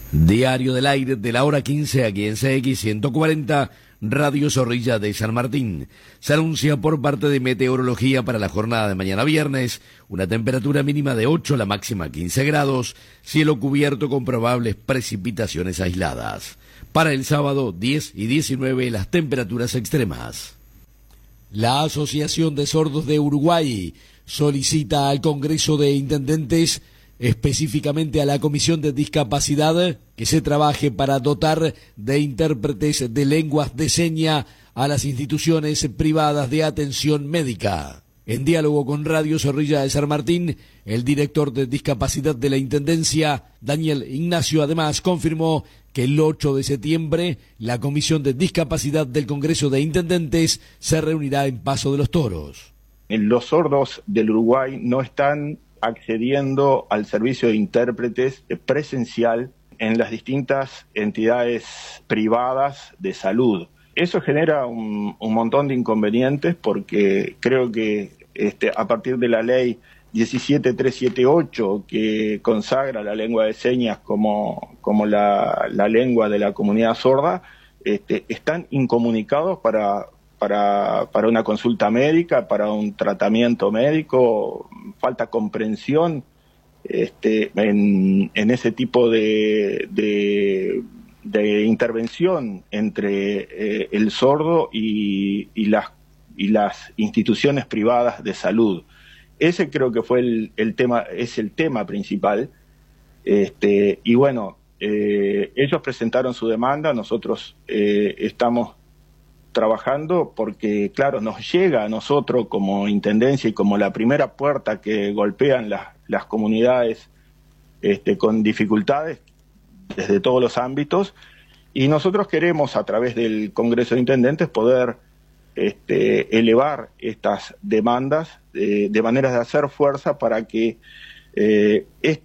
Diario del aire de la hora 15 aquí en CX 140, Radio Zorrilla de San Martín. Se anuncia por parte de Meteorología para la jornada de mañana viernes una temperatura mínima de 8, la máxima 15 grados, cielo cubierto con probables precipitaciones aisladas. Para el sábado 10 y 19 las temperaturas extremas. La Asociación de Sordos de Uruguay solicita al Congreso de Intendentes, específicamente a la Comisión de Discapacidad, que se trabaje para dotar de intérpretes de lenguas de seña a las instituciones privadas de atención médica. En diálogo con Radio Zorrilla de San Martín, el director de discapacidad de la Intendencia, Daniel Ignacio, además confirmó que el 8 de septiembre la Comisión de Discapacidad del Congreso de Intendentes se reunirá en Paso de los Toros. Los sordos del Uruguay no están accediendo al servicio de intérpretes presencial en las distintas entidades privadas de salud. Eso genera un montón de inconvenientes porque creo que a partir de la ley 17378 que consagra la lengua de señas como la lengua de la comunidad sorda, están incomunicados para una consulta médica, para un tratamiento médico. Falta comprensión en ese tipo de intervención entre el sordo y las instituciones privadas de salud. Ese creo que fue el tema, es el tema principal. Y bueno, ellos presentaron su demanda, nosotros estamos trabajando porque, claro, nos llega a nosotros como Intendencia y como la primera puerta que golpean las comunidades con dificultades desde todos los ámbitos, y nosotros queremos a través del Congreso de Intendentes poder elevar estas demandas de maneras de hacer fuerza para que